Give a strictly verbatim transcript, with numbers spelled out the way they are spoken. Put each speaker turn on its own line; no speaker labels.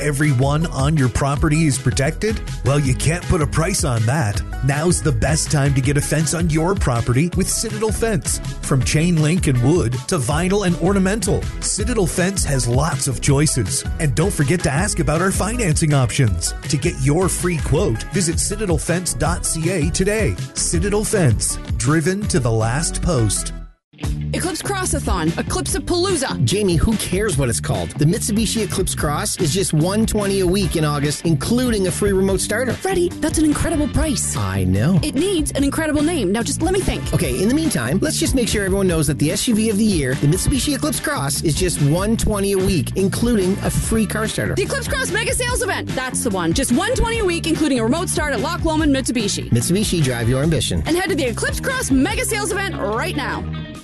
everyone on your property is protected? Well, you can't put a price on that. Now's the best time to get a fence on your property with Citadel Fence. From chain link and wood to vinyl and ornamental, Citadel Fence has lots of choices. And don't forget to ask about our financing options. To get your free quote, visit citadel fence dot c a today. Citadel Fence, driven to the last post.
Eclipse Crossathon, Eclipse-a-Palooza.
Jamie, who cares what it's called? The Mitsubishi Eclipse Cross is just one hundred twenty dollars a week in August, including a free remote starter.
Freddie, that's an incredible price.
I know.
It needs an incredible name. Now just let me think.
Okay, in the meantime, let's just make sure everyone knows that the S U V of the year, the Mitsubishi Eclipse Cross, is just one hundred twenty dollars a week, including a free car starter.
The Eclipse Cross Mega Sales Event. That's the one. Just one hundred twenty dollars a week, including a remote start at Loch Lomond Mitsubishi.
Mitsubishi, drive your ambition.
And head to the Eclipse Cross Mega Sales Event right now.